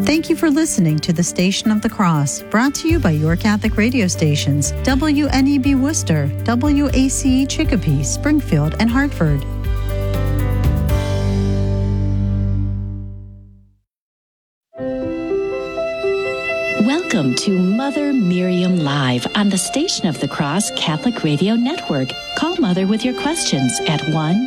Thank you for listening to the Station of the Cross, brought to you by your Catholic radio stations, WNEB Worcester, WACE Chicopee, Springfield, and Hartford. Welcome to Mother Miriam Live on the Station of the Cross Catholic Radio Network. Call Mother with your questions at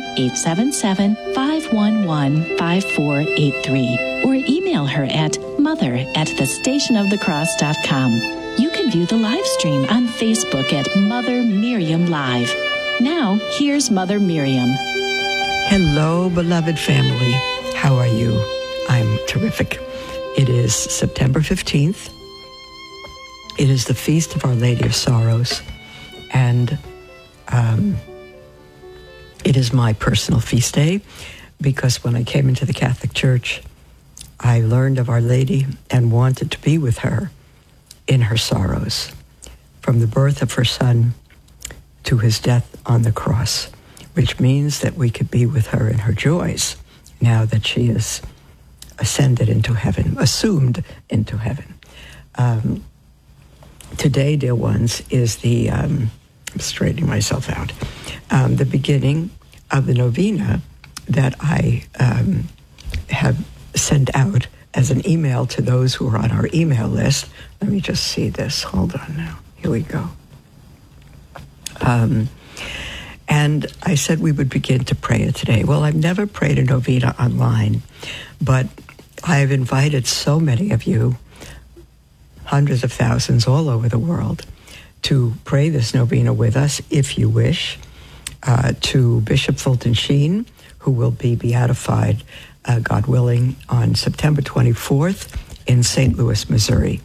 1-877-511-5483 or email her at mother@thestationofthecross.com. You can view the live stream on Facebook at Mother Miriam Live. Now, here's Mother Miriam. Hello, beloved family. How are you? I'm terrific. It is September 15th. It is the Feast of Our Lady of Sorrows, and it is my personal feast day because when I came into the Catholic Church, I learned of Our Lady and wanted to be with her in her sorrows, from the birth of her Son to his death on the cross, which means that we could be with her in her joys now that she is ascended into heaven, assumed into heaven. Today, dear ones, is the, I'm straightening myself out, the beginning of the novena that I have sent out as an email to those who are on our email list. Let me just see this. Hold on now. Here we go. And I said we would begin to pray it today. Well, I've never prayed a novena online, but I have invited so many of you, hundreds of thousands all over the world, to pray this novena with us, if you wish, to Bishop Fulton Sheen, who will be beatified, God willing, on September 24th in St. Louis, Missouri.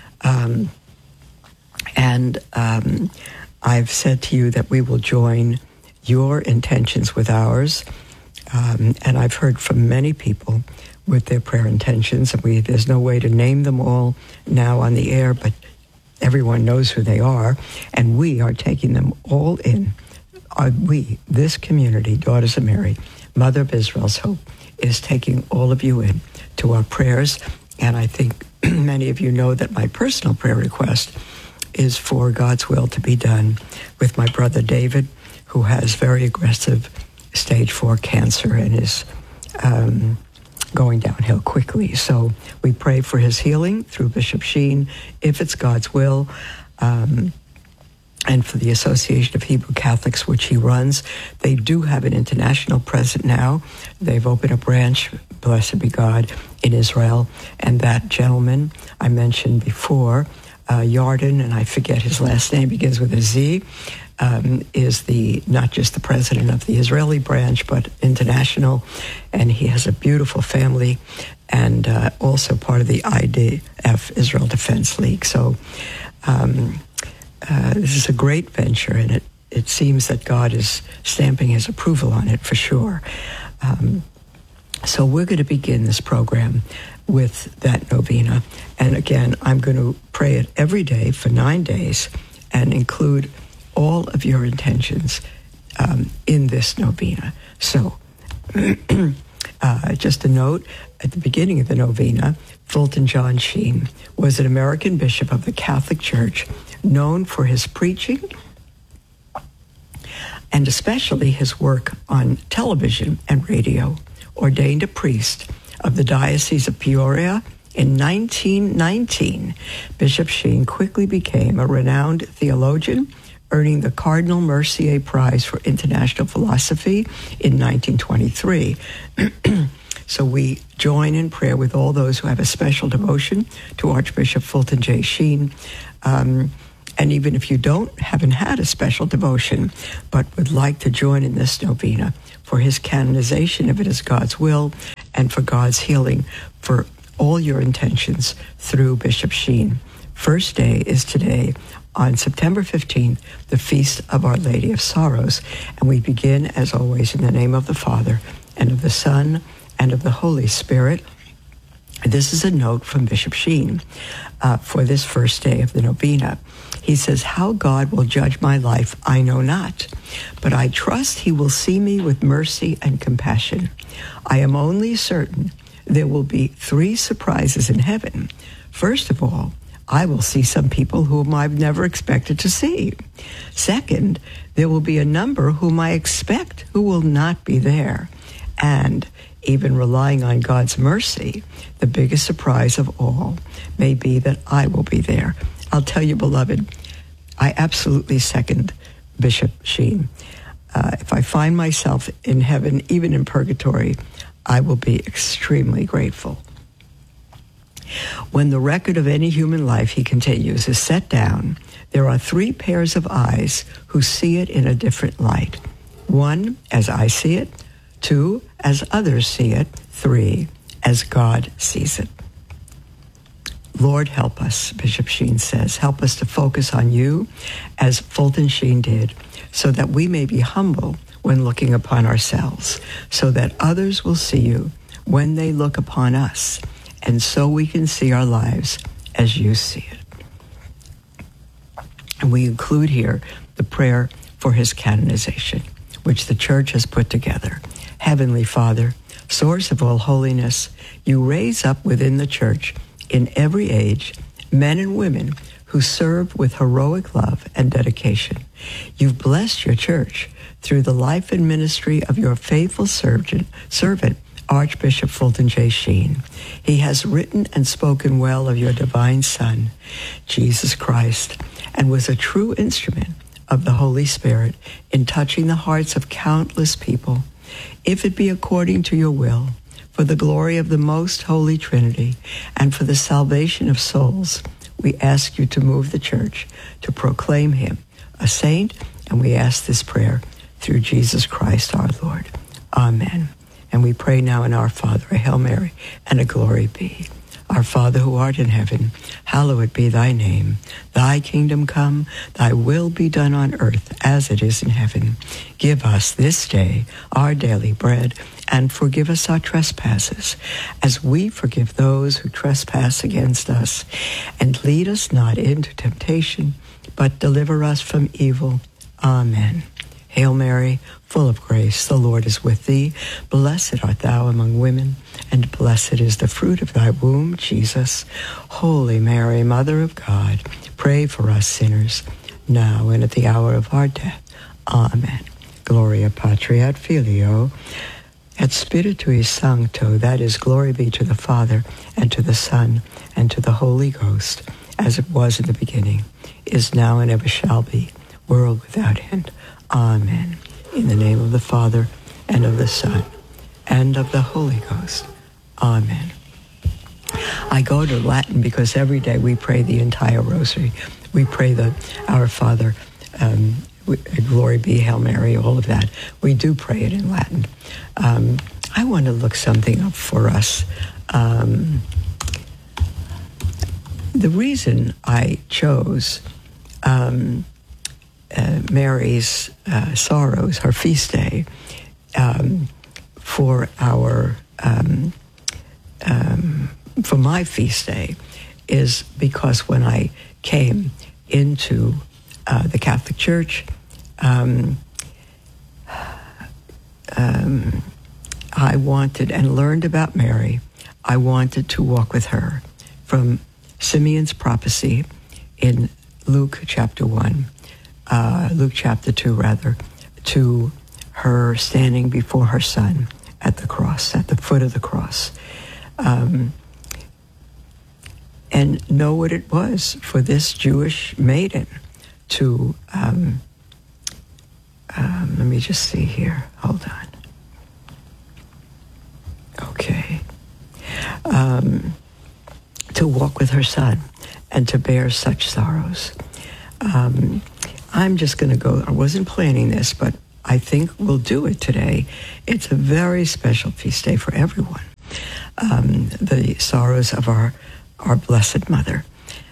I've said to you that we will join your intentions with ours, and I've heard from many people with their prayer intentions, and there's no way to name them all now on the air, but everyone knows who they are, and we are taking them all in. This community, Daughters of Mary, Mother of Israel's Hope, is taking all of you in to our prayers, and I think many of you know that my personal prayer request is for God's will to be done with my brother David, who has very aggressive stage 4 cancer and is going downhill quickly. So we pray for his healing through Bishop Sheen, if it's God's will, and for the Association of Hebrew Catholics, which he runs. They do have an international presence now. They've opened a branch, blessed be God, in Israel. And that gentleman I mentioned before, Yarden, and I forget his last name, begins with a Z, is not just the president of the Israeli branch, but international, and he has a beautiful family, and also part of the IDF, Israel Defense League. So this is a great venture, and it seems that God is stamping his approval on it for sure. So we're going to begin this program with that novena, and again, I'm going to pray it every day for 9 days and include all of your intentions in this novena. So, just a note, at the beginning of the novena, Fulton John Sheen was an American bishop of the Catholic Church, known for his preaching and especially his work on television and radio. Ordained a priest of the Diocese of Peoria in 1919, Bishop Sheen quickly became a renowned theologian, earning the Cardinal Mercier Prize for International Philosophy in 1923. So we join in prayer with all those who have a special devotion to Archbishop Fulton J. Sheen. And even if you haven't had a special devotion, but would like to join in this novena for his canonization, if it is God's will, and for God's healing, for all your intentions through Bishop Sheen. First day is today, on September 15th, the Feast of Our Lady of Sorrows. And we begin, as always, in the name of the Father, and of the Son, and of the Holy Spirit. This is a note from Bishop Sheen for this first day of the novena. He says, "How God will judge my life, I know not, but I trust he will see me with mercy and compassion. I am only certain there will be 3 surprises in heaven. First of all, I will see some people whom I've never expected to see. Second, there will be a number whom I expect who will not be there. And even relying on God's mercy, the biggest surprise of all may be that I will be there. I'll tell you, beloved, I absolutely second Bishop Sheen. If I find myself in heaven, even in purgatory, I will be extremely grateful. When the record of any human life, he continues, is set down, there are 3 pairs of eyes who see it in a different light. 1, as I see it. 2, as others see it. 3, as God sees it. Lord, help us, Bishop Sheen says. Help us to focus on you as Fulton Sheen did, so that we may be humble when looking upon ourselves, so that others will see you when they look upon us, and so we can see our lives as you see it. And we include here the prayer for his canonization, which the Church has put together. Heavenly Father, source of all holiness, you raise up within the Church in every age men and women who serve with heroic love and dedication. You've blessed your Church through the life and ministry of your faithful servant, Archbishop Fulton J. Sheen. He has written and spoken well of your divine Son, Jesus Christ, and was a true instrument of the Holy Spirit in touching the hearts of countless people. If it be according to your will, for the glory of the most holy Trinity, and for the salvation of souls, we ask you to move the Church to proclaim him a saint, and we ask this prayer through Jesus Christ our Lord. Amen. And we pray now in Our Father, a Hail Mary, and a Glory be. Our Father who art in heaven, hallowed be thy name. Thy kingdom come, thy will be done on earth as it is in heaven. Give us this day our daily bread, and forgive us our trespasses, as we forgive those who trespass against us. And lead us not into temptation, but deliver us from evil. Amen. Hail Mary, full of grace, the Lord is with thee. Blessed art thou among women, and blessed is the fruit of thy womb, Jesus. Holy Mary, Mother of God, pray for us sinners, now and at the hour of our death. Amen. Gloria Patri et Filio et Spiritui Sancto, that is, glory be to the Father, and to the Son, and to the Holy Ghost, as it was in the beginning, is now, and ever shall be, world without end. Amen. In the name of the Father, and of the Son, and of the Holy Ghost. Amen. I go to Latin because every day we pray the entire rosary. We pray the Our Father, Glory be, Hail Mary, all of that. We do pray it in Latin. I want to look something up for us. The reason I chose Mary's Sorrows, her feast day, for my feast day, is because when I came into the Catholic Church, I wanted and learned about Mary. I wanted to walk with her from Simeon's prophecy in Luke chapter 2, to her standing before her son at the cross, at the foot of the cross. And know what it was for this Jewish maiden to, let me just see here, hold on. Okay. To walk with her son and to bear such sorrows. I'm just going to go, I wasn't planning this, but I think we'll do it today. It's a very special feast day for everyone. The sorrows of our Blessed Mother.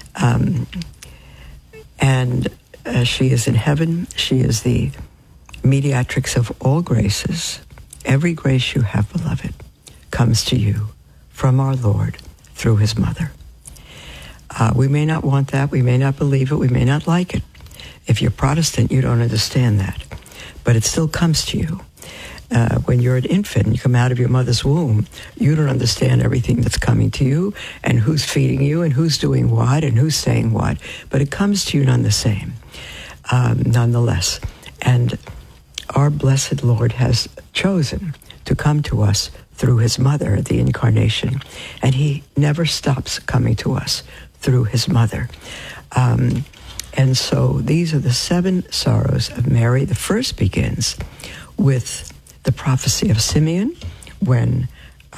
And she is in heaven. She is the mediatrix of all graces. Every grace you have, beloved, comes to you from our Lord through his mother. We may not want that. We may not believe it. We may not like it. If you're Protestant, you don't understand that. But it still comes to you. when you're an infant, you come out of your mother's womb, you don't understand everything that's coming to you and who's feeding you and who's doing what and who's saying what. But it comes to you nonetheless. And our blessed Lord has chosen to come to us through his mother, the Incarnation. And he never stops coming to us through his mother. And so these are the 7 sorrows of Mary. The first begins with the prophecy of Simeon, when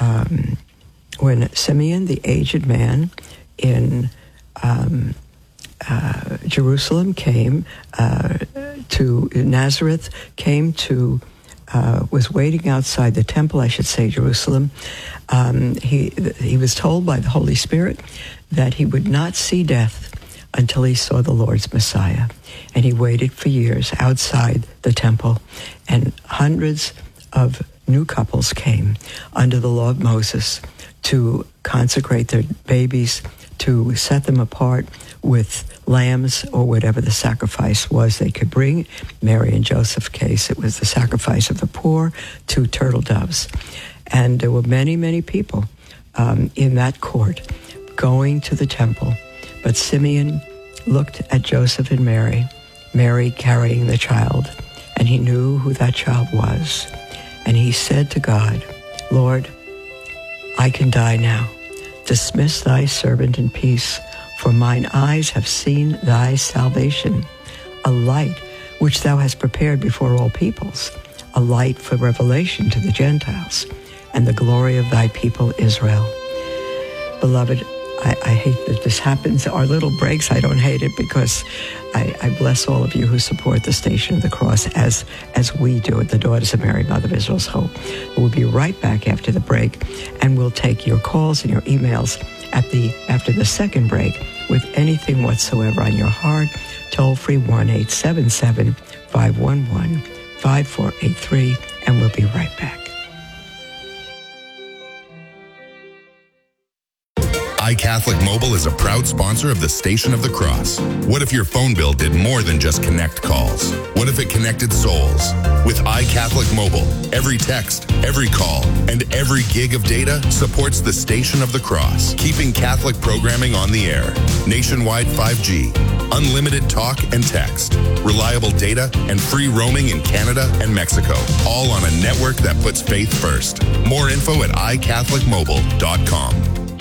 Simeon, the aged man in Jerusalem, came to Nazareth, was waiting outside the temple, I should say, Jerusalem. He was told by the Holy Spirit that he would not see death until he saw the Lord's Messiah. And he waited for years outside the temple. And hundreds of new couples came under the law of Moses to consecrate their babies, to set them apart with lambs or whatever the sacrifice was they could bring. Mary and Joseph's case, it was the sacrifice of the poor, 2 turtle doves. And there were many, many people in that court going to the temple. But Simeon looked at Joseph and Mary carrying the child, and he knew who that child was. And he said to God, Lord, I can die now. Dismiss thy servant in peace, for mine eyes have seen thy salvation, a light which thou hast prepared before all peoples, a light for revelation to the Gentiles, and the glory of thy people Israel. Beloved, I hate that this happens. Our little breaks, I don't hate it, because I bless all of you who support the Station of the Cross as we do at the Daughters of Mary, Mother of Israel's Hope. We'll be right back after the break, and we'll take your calls and your emails after the second break with anything whatsoever on your heart. Toll free 1-877-511-5483, and we'll be right back. iCatholic Mobile is a proud sponsor of the Station of the Cross. What if your phone bill did more than just connect calls? What if it connected souls? With iCatholic Mobile, every text, every call, and every gig of data supports the Station of the Cross, keeping Catholic programming on the air. Nationwide 5G, unlimited talk and text, reliable data, and free roaming in Canada and Mexico, all on a network that puts faith first. More info at iCatholicMobile.com.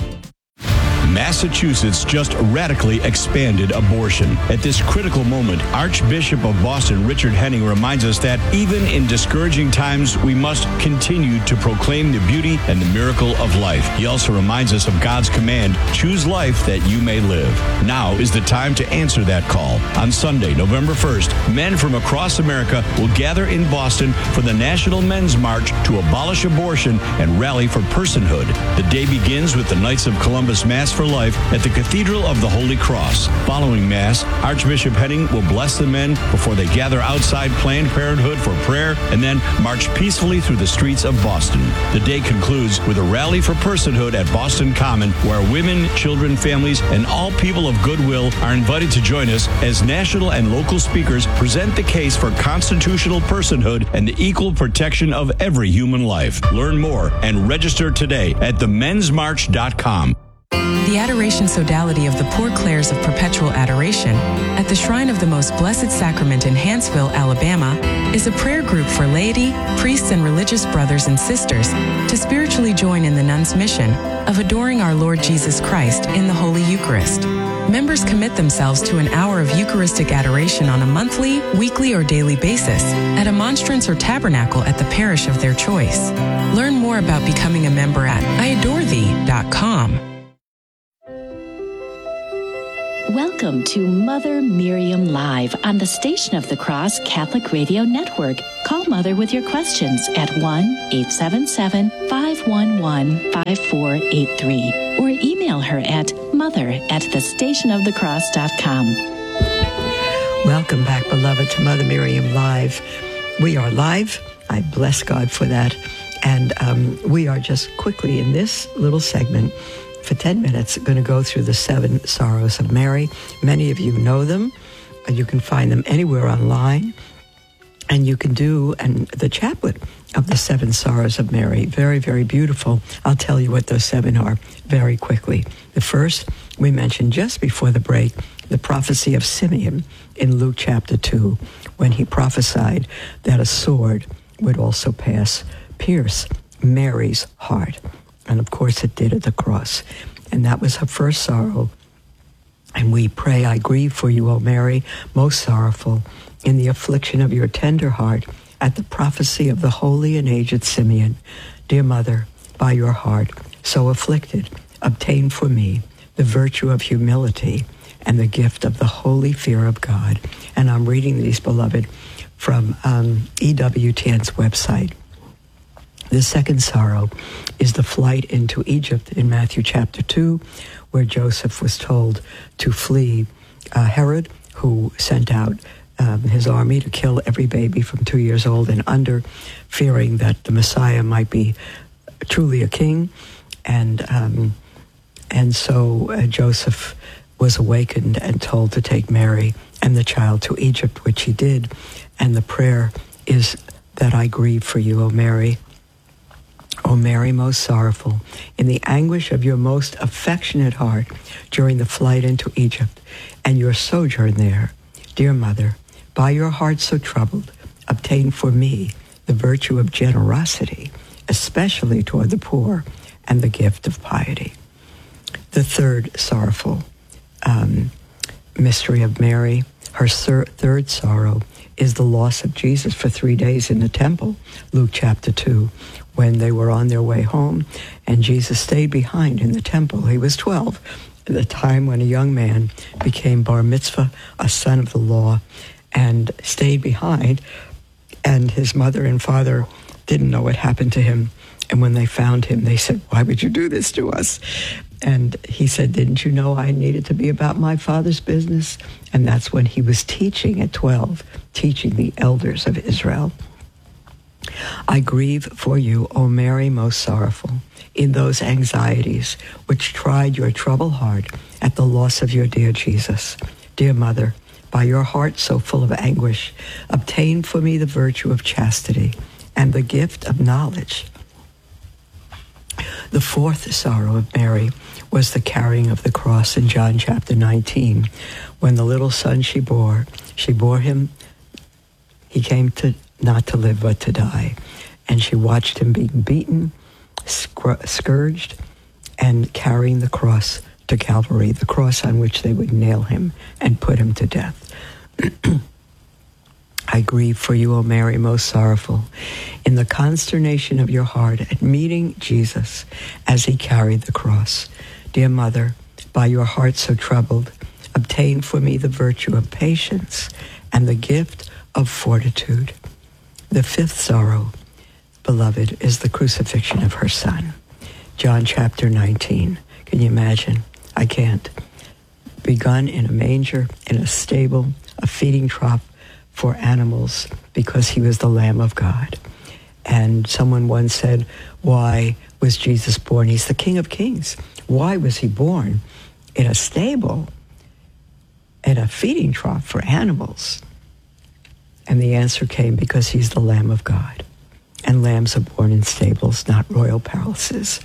Massachusetts just radically expanded abortion. At this critical moment, Archbishop of Boston Richard Henning reminds us that even in discouraging times, we must continue to proclaim the beauty and the miracle of life. He also reminds us of God's command, choose life that you may live. Now is the time to answer that call. On Sunday, November 1st, men from across America will gather in Boston for the National Men's March to abolish abortion and rally for personhood. The day begins with the Knights of Columbus Mass for Life at the Cathedral of the Holy Cross. Following Mass, Archbishop Henning will bless the men before they gather outside Planned Parenthood for prayer and then march peacefully through the streets of Boston. The day concludes with a rally for personhood at Boston Common, where women, children, families, and all people of goodwill are invited to join us as national and local speakers present the case for constitutional personhood and the equal protection of every human life. Learn more and register today at themensmarch.com. The Adoration Sodality of the Poor Clares of Perpetual Adoration at the Shrine of the Most Blessed Sacrament in Hanceville, Alabama, is a prayer group for laity, priests, and religious brothers and sisters to spiritually join in the nuns' mission of adoring our Lord Jesus Christ in the Holy Eucharist. Members commit themselves to an hour of Eucharistic adoration on a monthly, weekly, or daily basis at a monstrance or tabernacle at the parish of their choice. Learn more about becoming a member at iadorethee.com. Welcome to Mother Miriam Live on the Station of the Cross Catholic Radio Network. Call Mother with your questions at 1-877-511-5483 or email her at mother@thestationofthecross.com. Welcome back, beloved, to Mother Miriam Live. We are live. I bless God for that. And we are just quickly in this little segment for 10 minutes, going to go through the 7 sorrows of Mary. Many of you know them. You can find them anywhere online. And you can do the chaplet of the 7 Sorrows of Mary. Very, very beautiful. I'll tell you what those 7 are very quickly. The first, we mentioned just before the break, the prophecy of Simeon in Luke chapter 2, when he prophesied that a sword would also pierce Mary's heart. And of course it did at the cross. And that was her first sorrow. And we pray, I grieve for you, O Mary, most sorrowful, in the affliction of your tender heart, at the prophecy of the holy and aged Simeon. Dear Mother, by your heart, so afflicted, obtain for me the virtue of humility and the gift of the holy fear of God. And I'm reading these, beloved, from EWTN's website. The second sorrow is the flight into Egypt in Matthew chapter 2, where Joseph was told to flee Herod, who sent out his army to kill every baby from 2 years old and under, fearing that the Messiah might be truly a king. And so Joseph was awakened and told to take Mary and the child to Egypt, which he did. And the prayer is that I grieve for you, O Mary. O Mary, most sorrowful, in the anguish of your most affectionate heart during the flight into Egypt and your sojourn there, dear Mother, by your heart so troubled, obtain for me the virtue of generosity, especially toward the poor, and the gift of piety. The third sorrowful mystery of Mary, her third sorrow, is the loss of Jesus for 3 days in the temple, Luke chapter 2, when they were on their way home, and Jesus stayed behind in the temple. He was 12 at the time when a young man became bar mitzvah, a son of the law, and stayed behind, and his mother and father didn't know what happened to him. And when they found him, they said, "Why would you do this to us?" And he said, "Didn't you know I needed to be about my Father's business?" And that's when he was teaching at 12, teaching the elders of Israel. I grieve for you, O Mary, most sorrowful, in those anxieties which tried your troubled heart at the loss of your dear Jesus. Dear Mother, by your heart so full of anguish, obtain for me the virtue of chastity and the gift of knowledge. The fourth sorrow of Mary was the carrying of the cross in John chapter 19, when the little son she bore him. He came to not to live but to die, and she watched him being beaten, scourged, and carrying the cross to Calvary, the cross on which they would nail him and put him to death. I grieve for you, O Mary, most sorrowful, in the consternation of your heart at meeting Jesus as he carried the cross. Dear Mother, by your heart so troubled, obtain for me the virtue of patience and the gift of fortitude. The fifth sorrow, beloved, is the crucifixion of her Son. John chapter 19. Can you imagine? I can't. Begun in a manger, in a stable, a feeding trough for animals, because he was the Lamb of God. And someone once said, why was Jesus born? He's the King of Kings. Why was he born in a stable, in a feeding trough for animals? And the answer came, because he's the Lamb of God. And lambs are born in stables, not royal palaces.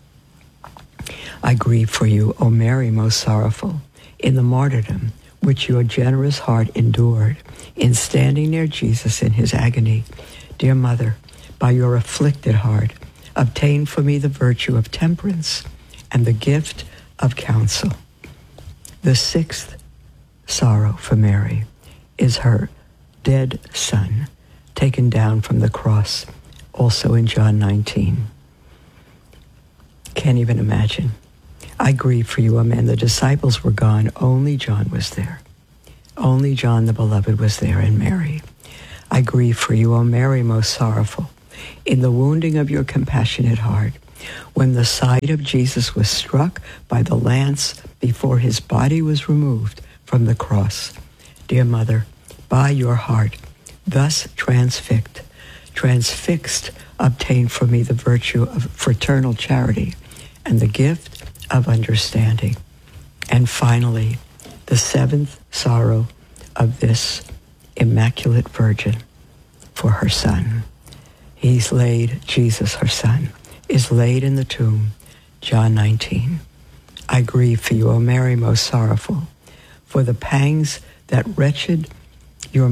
I grieve for you, O Mary, most sorrowful, in the martyrdom which your generous heart endured in standing near Jesus in his agony. Dear Mother, by your afflicted heart, obtain for me the virtue of temperance and the gift of counsel. The sixth sorrow for Mary is her dead son, taken down from the cross, also in John 19. Can't even imagine. I grieve for you, O man. The disciples were gone. Only John was there. Only John the Beloved was there, and Mary. I grieve for you, O Mary, most sorrowful, in the wounding of your compassionate heart, when the side of Jesus was struck by the lance before his body was removed from the cross. Dear Mother, by your heart, thus transfixed, obtain for me the virtue of fraternal charity and the gift of understanding. And finally, the seventh sorrow of this Immaculate Virgin for her son. He's laid, Jesus, her son, is laid in the tomb. John 19. I grieve for you, O Mary, most sorrowful, for the pangs that wretched your.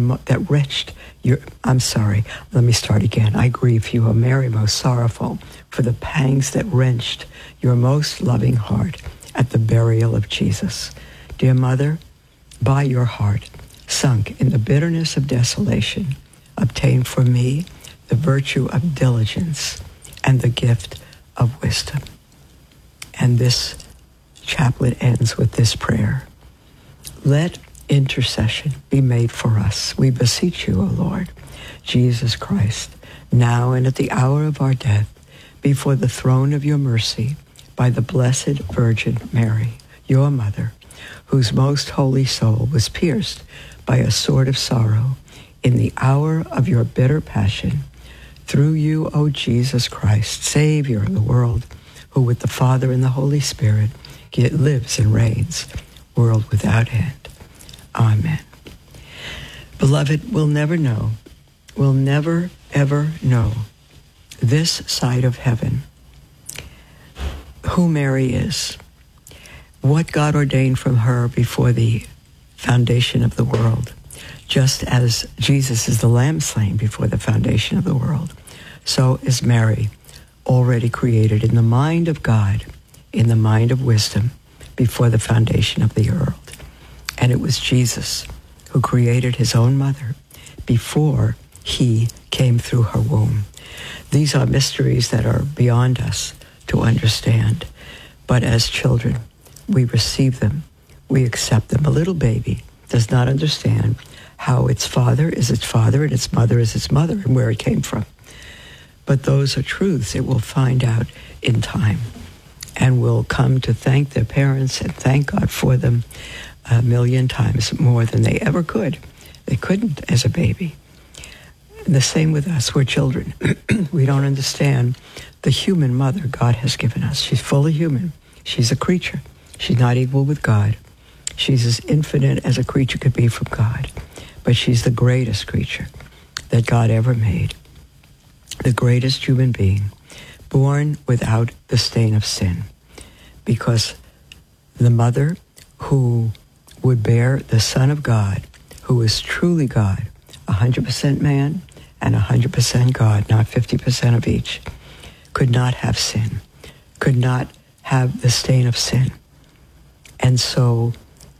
Let me start again. I grieve for you, O Mary, most sorrowful, for the pangs that wrenched your most loving heart at the burial of Jesus. Dear Mother, by your heart, sunk in the bitterness of desolation, obtain for me the virtue of diligence and the gift of wisdom. And this chaplet ends with this prayer. Let intercession be made for us, we beseech you, O Lord, Jesus Christ, now and at the hour of our death, before the throne of your mercy, by the Blessed Virgin Mary, your mother, whose most holy soul was pierced by a sword of sorrow in the hour of your bitter passion. Through you, O Jesus Christ, Savior of the world, who with the Father and the Holy Spirit lives and reigns, world without end. Amen. Beloved, we'll never ever know this side of heaven who Mary is, what God ordained from her before the foundation of the world. Just as Jesus is the lamb slain before the foundation of the world, so is Mary, already created in the mind of God, in the mind of wisdom, before the foundation of the world. And it was Jesus who created his own mother before he came through her womb. These are mysteries that are beyond us to understand. But as children, we receive them. We accept them. A little baby does not understand how its father is its father and its mother is its mother and where it came from. But those are truths it will find out in time and will come to thank their parents and thank God for them a million times more than they ever could. They couldn't as a baby. And the same with us. We're children. We don't understand the human mother God has given us. She's fully human. She's a creature. She's not equal with God. She's as infinite as a creature could be from God. But she's the greatest creature that God ever made. The greatest human being, born without the stain of sin. Because the mother who would bear the Son of God, who is truly God, 100% man and 100% God, not 50% of each, could not have sin, could not have the stain of sin. And so,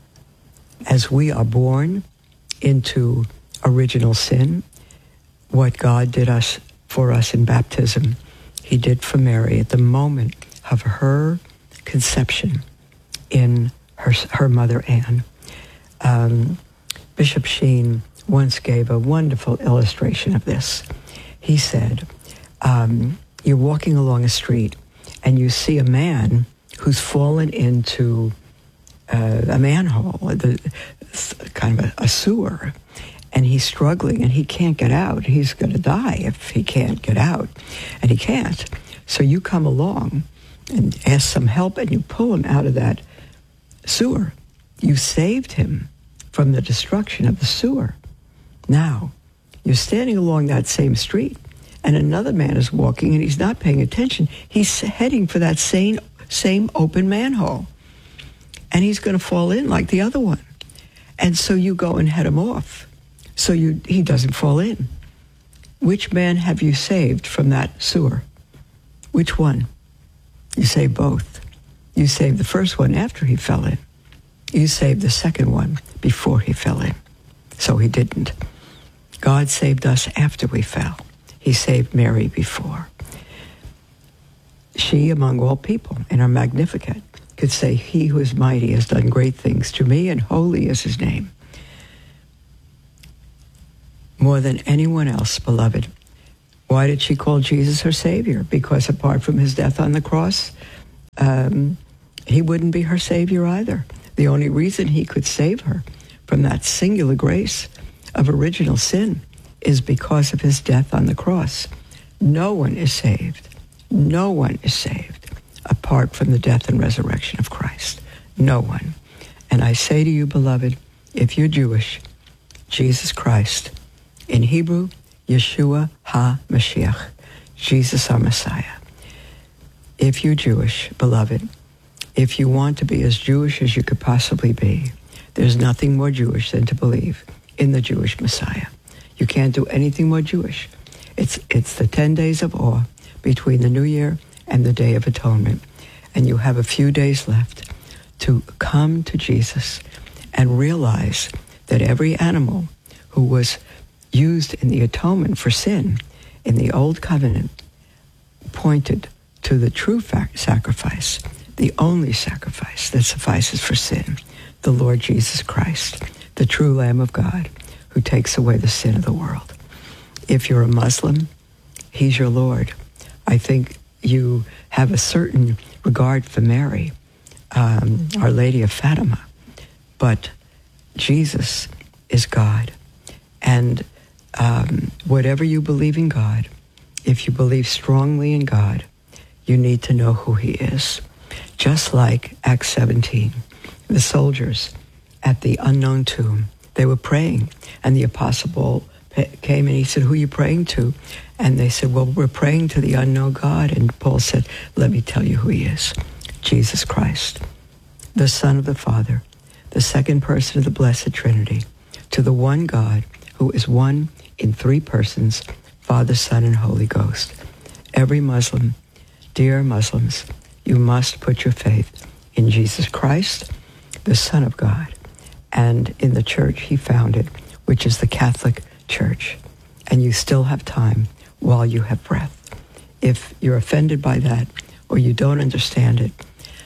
as we are born into original sin, what God did for us in baptism, he did for Mary at the moment of her conception in her mother Anne. Bishop Sheen once gave a wonderful illustration of this. He said, you're walking along a street and you see a man who's fallen into a manhole, kind of a sewer, and he's struggling and he can't get out. He's going to die if he can't get out, and he can't. So you come along and ask some help and you pull him out of that sewer. You saved him from the destruction of the sewer. Now, you're standing along that same street and another man is walking and he's not paying attention. He's heading for that same open manhole. And he's going to fall in like the other one. And so you go and head him off so he doesn't fall in. Which man have you saved from that sewer? Which one? You saved both. You saved the first one after he fell in. You saved the second one before he fell in. So he didn't. God saved us after we fell. He saved Mary before. She, among all people, in her Magnificat, could say, he who is mighty has done great things to me, and holy is his name. More than anyone else, beloved. Why did she call Jesus her Savior? Because apart from his death on the cross, he wouldn't be her Savior either. The only reason he could save her from that singular grace of original sin is because of his death on the cross. No one is saved. No one is saved apart from the death and resurrection of Christ. No one. And I say to you, beloved, if you're Jewish, Jesus Christ, in Hebrew, Yeshua HaMashiach, Jesus our Messiah. If you're Jewish, beloved, if you want to be as Jewish as you could possibly be, there's nothing more Jewish than to believe in the Jewish Messiah. You can't do anything more Jewish. It's the 10 days of awe between the New Year and the Day of Atonement. And you have a few days left to come to Jesus and realize that every animal who was used in the atonement for sin in the Old Covenant pointed to the true sacrifice, the only sacrifice that suffices for sin, the Lord Jesus Christ, the true Lamb of God, who takes away the sin of the world. If you're a Muslim, he's your Lord. I think you have a certain regard for Mary, Our Lady of Fatima, but Jesus is God. And whatever you believe in God, if you believe strongly in God, you need to know who he is. Just like Acts 17, the soldiers at the unknown tomb, they were praying, and the apostle Paul came and he said, who are you praying to? And they said, well, we're praying to the unknown God. And Paul said, let me tell you who he is. Jesus Christ, the Son of the Father, the second person of the Blessed Trinity, to the one God who is one in three persons, Father, Son, and Holy Ghost. Every Muslim, dear Muslims, you must put your faith in Jesus Christ, the Son of God, and in the church he founded, which is the Catholic Church. And you still have time while you have breath. If you're offended by that or you don't understand it,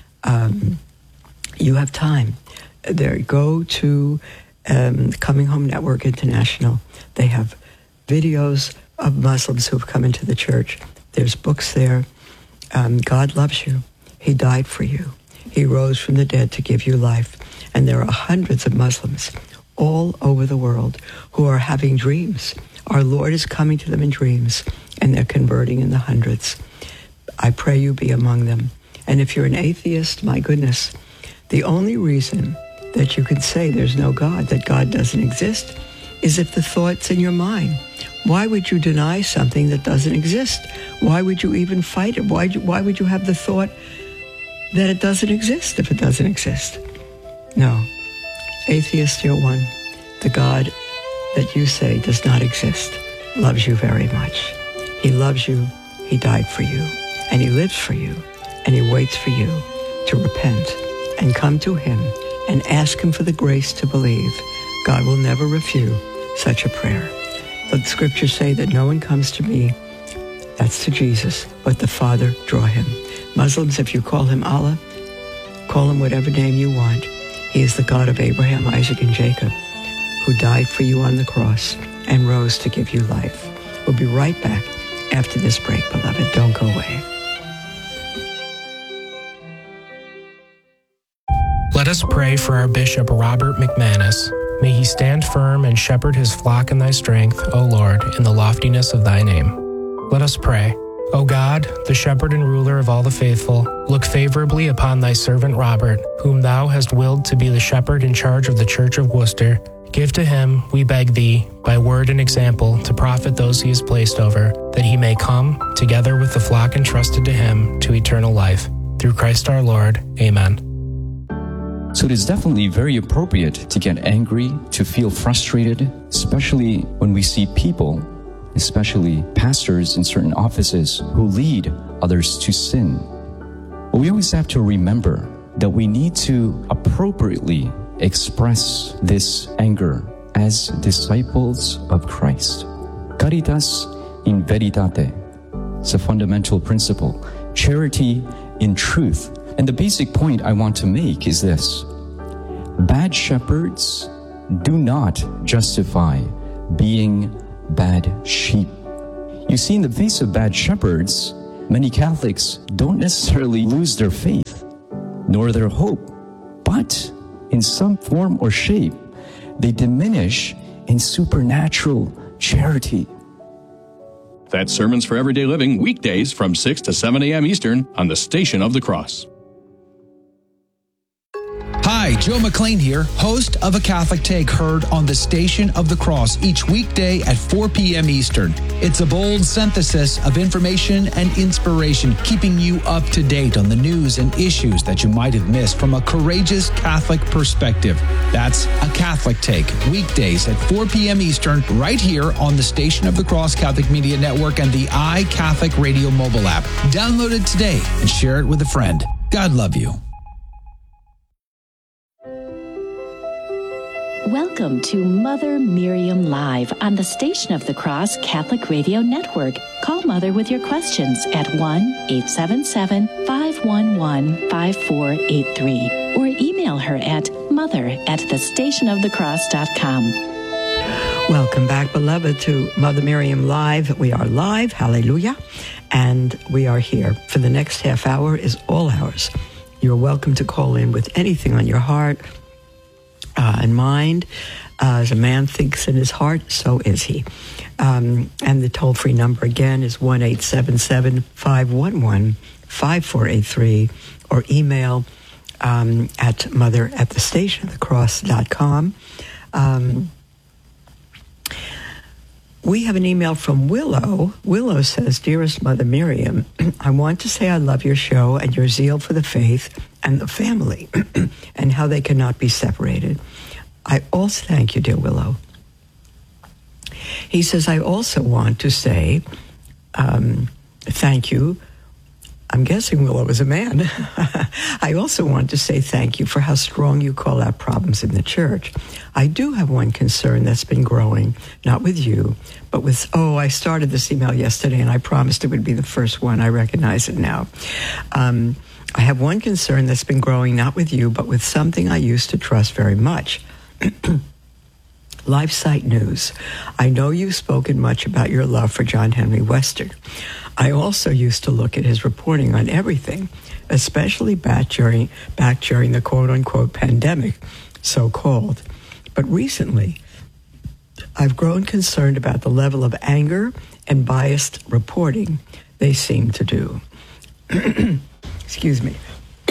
you have time. Go to Coming Home Network International. They have videos of Muslims who have come into the church. There's books there. God loves you. He died for you. He rose from the dead to give you life. And there are hundreds of Muslims all over the world who are having dreams. Our Lord is coming to them in dreams, and they're converting in the hundreds. I pray you be among them. And if you're an atheist, my goodness, the only reason that you can say there's no God, that God doesn't exist, is if the thought's in your mind. Why would you deny something that doesn't exist? Why would you even fight it? Why would you have the thought that it doesn't exist if it doesn't exist? No. Atheist, you're one. The God that you say does not exist loves you very much. He loves you. He died for you. And he lives for you. And he waits for you to repent and come to him and ask him for the grace to believe. God will never refuse such a prayer. The scriptures say that no one comes to me, that's to Jesus, but the Father draw him. Muslims, if you call him Allah, call him whatever name you want. He is the God of Abraham, Isaac, and Jacob, who died for you on the cross and rose to give you life. We'll be right back after this break, beloved. Don't go away. Let us pray for our Bishop Robert McManus. May he stand firm and shepherd his flock in thy strength, O Lord, in the loftiness of thy name. Let us pray. O God, the shepherd and ruler of all the faithful, look favorably upon thy servant Robert, whom thou hast willed to be the shepherd in charge of the Church of Worcester. Give to him, we beg thee, by word and example, to profit those he has placed over, that he may come, together with the flock entrusted to him, to eternal life. Through Christ our Lord. Amen. So it is definitely very appropriate to get angry, to feel frustrated, especially when we see people, especially pastors in certain offices, who lead others to sin. But we always have to remember that we need to appropriately express this anger as disciples of Christ. Caritas in veritate. It's a fundamental principle. Charity in truth. And the basic point I want to make is this. Bad shepherds do not justify being bad sheep. You see, in the face of bad shepherds, many Catholics don't necessarily lose their faith, nor their hope, but in some form or shape, they diminish in supernatural charity. That's Sermons for Everyday Living, weekdays from 6 to 7 a.m. Eastern on the Station of the Cross. Hi, Joe McLean here, host of A Catholic Take, heard on the Station of the Cross each weekday at 4 p.m. Eastern. It's a bold synthesis of information and inspiration, keeping you up to date on the news and issues that you might have missed from a courageous Catholic perspective. That's A Catholic Take, weekdays at 4 p.m. Eastern, right here on the Station of the Cross Catholic Media Network and the iCatholic Radio mobile app. Download it today and share it with a friend. God love you. Welcome to Mother Miriam Live on the Station of the Cross Catholic Radio Network. Call Mother with your questions at 1-877-511-5483 or email her at mother@thestationofthecross.com. Welcome back, beloved, to Mother Miriam Live. We are live, hallelujah, and we are here. For the next half hour is all ours. You're welcome to call in with anything on your heart and mind. As a man thinks in his heart, so is he. And the toll-free number again is 1-877-511-5483 or email at mother@thestationofthecross.com. We have an email from Willow. Willow says, Dearest Mother Miriam, I want to say I love your show and your zeal for the faith and the family and how they cannot be separated. I also thank you, dear Willow. He says, I also want to say thank you. I'm guessing Willow is a man. I also want to say thank you for how strong you call out problems in the church. I do have one concern that's been growing, not with you, but with, I started this email yesterday and I promised it would be the first one. I recognize it now. I have one concern that's been growing, not with you, but with something I used to trust very much. LifeSite News. I know you've spoken much about your love for John Henry Western. I also used to look at his reporting on everything, especially back during the quote-unquote pandemic, so-called. But recently, I've grown concerned about the level of anger and biased reporting they seem to do. Excuse me.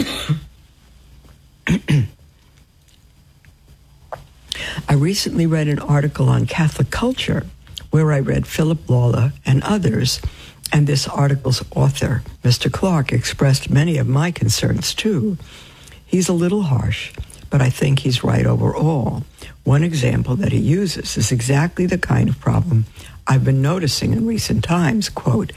I recently read an article on Catholic culture where I read Philip Lawler and others, and this article's author, Mr. Clark, expressed many of my concerns too. He's a little harsh, but I think he's right overall. One example that he uses is exactly the kind of problem I've been noticing in recent times. Quote,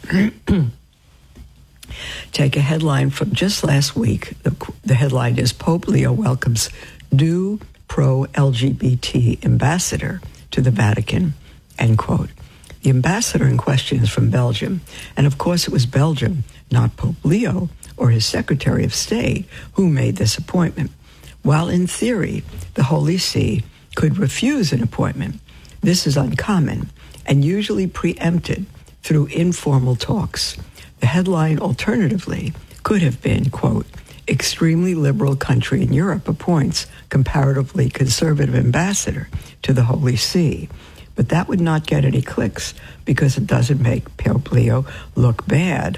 take a headline from just last week. The headline is Pope Leo welcomes new pro-LGBT ambassador to the Vatican, end quote. The ambassador in question is from Belgium, and of course it was Belgium, not Pope Leo or his Secretary of State, who made this appointment. While in theory, the Holy See could refuse an appointment, this is uncommon and usually preempted through informal talks. The headline, alternatively, could have been, quote, extremely liberal country in Europe appoints comparatively conservative ambassador to the Holy See. But that would not get any clicks because it doesn't make Pope Leo look bad.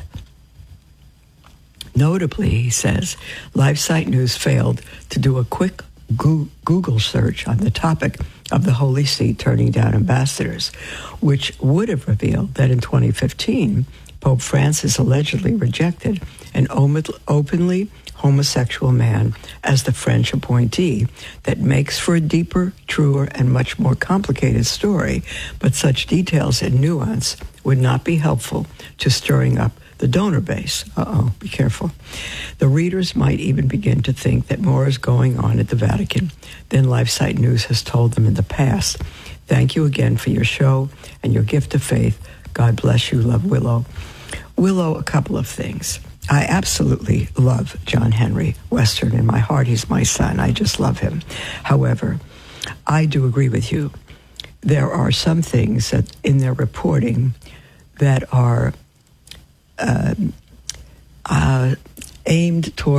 Notably, he says, LifeSite News failed to do a quick Google search on the topic of the Holy See turning down ambassadors, which would have revealed that in 2015, Pope Francis allegedly rejected an openly homosexual man as the French appointee. That makes for a deeper, truer, and much more complicated story, but such details and nuance would not be helpful to stirring up the donor base. Be careful. The readers might even begin to think that more is going on at the Vatican than LifeSite News has told them in the past. Thank you again for your show and your gift of faith. God bless you. Love, Willow. Willow, a couple of things. I absolutely love John Henry Western. In my heart, he's my son. I just love him. However, I do agree with you. There are some things that in their reporting that are aimed toward